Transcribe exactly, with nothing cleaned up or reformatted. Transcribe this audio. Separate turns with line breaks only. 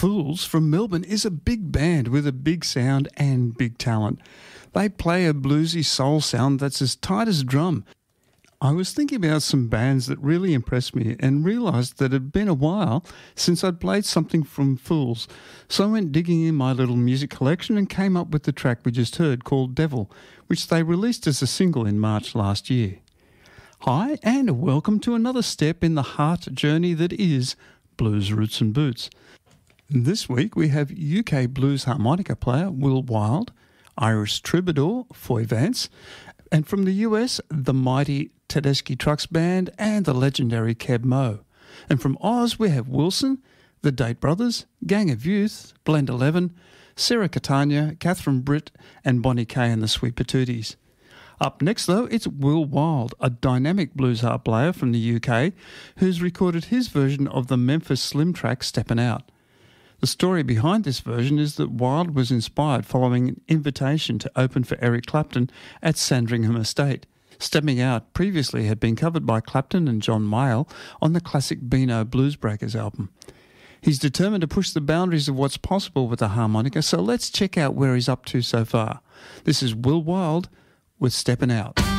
Fools from Melbourne is a big band with a big sound and big talent. They play a bluesy soul sound that's as tight as a drum. I was thinking about some bands that really impressed me and realised that it had been a while since I'd played something from Fools. So I went digging in my little music collection and came up with the track we just heard called Devil, which they released as a single in March last year. Hi and welcome to another step in the heart journey that is Blues Roots and Boots. This week we have U K blues harmonica player Will Wild, Irish troubadour Foy Vance, and from the U S, the mighty Tedeschi Trucks Band and the legendary Keb Mo. And from Oz we have Wilson, the Date Brothers, Gang of Youth, Blend eleven, Sarah Catania, Catherine Britt and Bonnie Kay and the Sweet Patooties. Up next though, it's Will Wild, a dynamic blues harp player from the U K who's recorded his version of the Memphis Slim track Steppin' Out. The story behind this version is that Wild was inspired following an invitation to open for Eric Clapton at Sandringham Estate. Stepping Out previously had been covered by Clapton and John Mayall on the classic Beano Bluesbreakers album. He's determined to push the boundaries of what's possible with the harmonica, so let's check out where he's up to so far. This is Will Wild with Steppin' Out.